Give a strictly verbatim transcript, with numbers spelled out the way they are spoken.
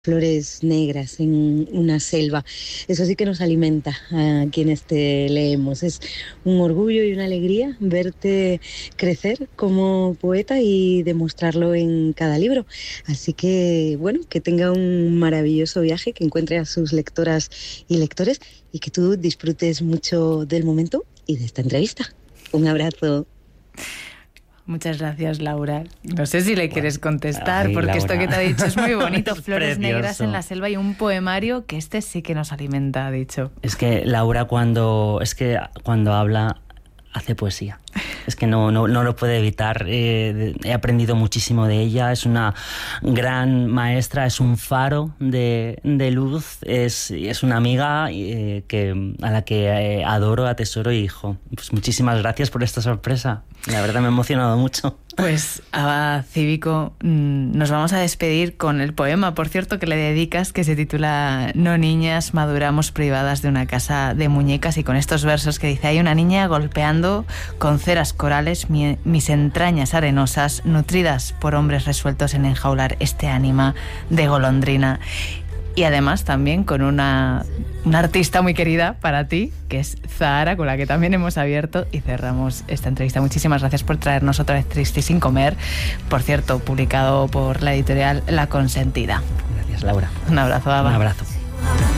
flores negras en una selva. Eso sí que nos alimenta a quienes te leemos. Es un orgullo y una alegría verte crecer como poeta y demostrarlo en cada libro. Así que, bueno, que tenga un maravilloso viaje, que encuentre a sus lectoras y lectores y que tú disfrutes mucho del momento y de esta entrevista. Un abrazo. Muchas gracias, Laura. No sé si le bueno, quieres contestar, ay, porque Laura. Esto que te ha dicho es muy bonito. Es Flores precioso. negras en la selva y un poemario que este sí que nos alimenta, ha dicho. Es que Laura cuando, es que cuando habla hace poesía. Es que no, no, no lo puede evitar. Eh, he aprendido muchísimo de ella. Es una gran maestra, es un faro de, de luz, es, es una amiga eh, que, a la que eh, adoro, atesoro y hijo. Pues muchísimas gracias por esta sorpresa. La verdad me ha emocionado mucho. Pues, Aba Cívico, nos vamos a despedir con el poema, por cierto, que le dedicas, que se titula No niñas, maduramos privadas de una casa de muñecas, y con estos versos que dice: hay una niña golpeando con ceras corales mi, mis entrañas arenosas, nutridas por hombres resueltos en enjaular este ánima de golondrina. Y además también con una, una artista muy querida para ti, que es Zahara, con la que también hemos abierto y cerramos esta entrevista. Muchísimas gracias por traernos otra vez Triste y sin comer, por cierto, publicado por la editorial La Consentida. Gracias, Laura. Un abrazo, Aba. Un abrazo.